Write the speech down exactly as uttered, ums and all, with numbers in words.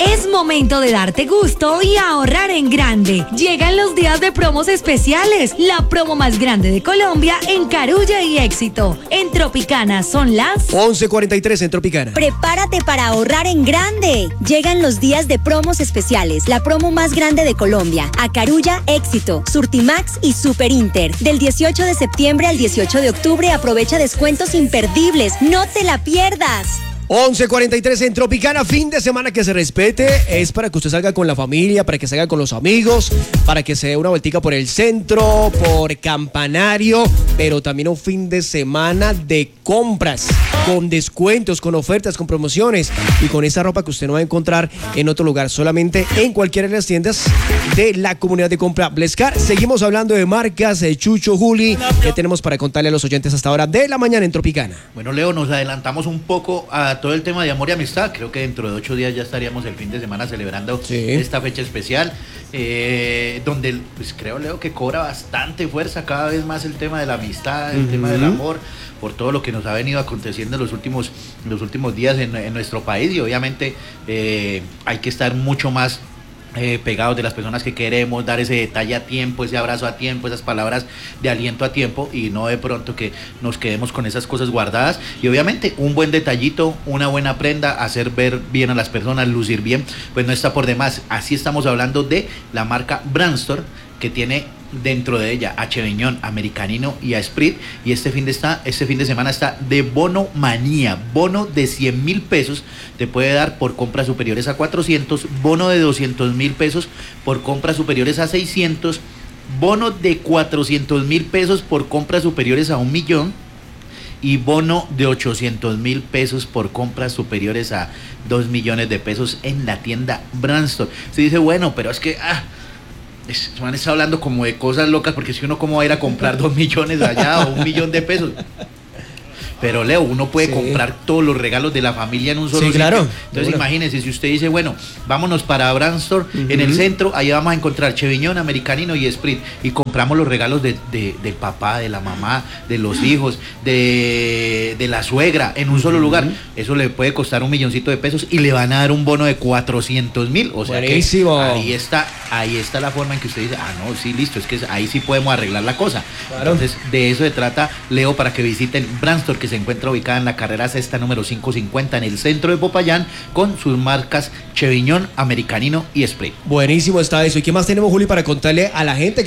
Es momento de darte gusto y ahorrar en grande. Llegan los días de promos especiales, la promo más grande de Colombia en Carulla y Éxito. En Tropicana son las once cuarenta y tres en Tropicana. Prepárate para ahorrar en grande. Llegan los días de promos especiales, la promo más grande de Colombia. A Carulla, Éxito, Surtimax y Super Inter. Del dieciocho de septiembre al dieciocho de octubre aprovecha descuentos imperdibles. No te la pierdas. once cuarenta y tres en Tropicana, fin de semana que se respete, es para que usted salga con la familia, para que salga con los amigos, para que se dé una vueltica por el centro, por Campanario, pero también un fin de semana de compras, con descuentos, con ofertas, con promociones y con esa ropa que usted no va a encontrar en otro lugar, solamente en cualquiera de las tiendas de la comunidad de compra Blescar. Seguimos hablando de marcas, de Chucho, Juli, ¿qué tenemos para contarle a los oyentes hasta ahora de la mañana en Tropicana? Bueno, Leo, nos adelantamos un poco a todo el tema de amor y amistad. Creo que dentro de ocho días ya estaríamos el fin de semana celebrando sí. esta fecha especial, eh, donde pues creo, Leo, que cobra bastante fuerza cada vez más el tema de la amistad, el uh-huh. tema del amor, por todo lo que nos ha venido aconteciendo en los últimos, en los últimos días en, en nuestro país, y obviamente eh, hay que estar mucho más Eh, pegados de las personas que queremos, dar ese detalle a tiempo, ese abrazo a tiempo, esas palabras de aliento a tiempo, y no de pronto que nos quedemos con esas cosas guardadas. Y obviamente un buen detallito, una buena prenda, hacer ver bien a las personas, lucir bien, pues no está por demás. Así estamos hablando de la marca Brandstore, que tiene dentro de ella a Cheveñón, Americanino y a Esprit, y este fin de esta, este fin de semana está de bono manía, bono de cien mil pesos te puede dar por compras superiores a cuatrocientos, bono de doscientos mil pesos por compras superiores a seiscientos, bono de cuatrocientos mil pesos por compras superiores a un millón, y bono de ochocientos mil pesos por compras superiores a dos millones de pesos en la tienda Brandstore. Se dice, bueno, pero es que ah, se van a estar hablando como de cosas locas, porque si uno cómo va a ir a comprar dos millones allá o un millón de pesos. Pero Leo, uno puede sí. comprar todos los regalos de la familia en un solo sí, sitio. Claro. Entonces imagínense, si usted dice, bueno, vámonos para Brandstore, uh-huh. en el centro, ahí vamos a encontrar Cheviñón, Americanino y Esprit, y compramos los regalos de, de, del papá, de la mamá, de los hijos, de, de la suegra, en un uh-huh. solo lugar. Eso le puede costar un milloncito de pesos y le van a dar un bono de cuatrocientos mil. O sea buenísimo. Que ahí está, ahí está la forma en que usted dice, ah, no, sí, listo, es que ahí sí podemos arreglar la cosa. Claro. Entonces, de eso se trata, Leo, para que visiten Brandstore, que se encuentra ubicada en la carrera sexta número quinientos cincuenta en el centro de Popayán, con sus marcas Cheviñón, Americanino y Spray. Buenísimo está eso. ¿Y qué más tenemos, Juli, para contarle a la gente?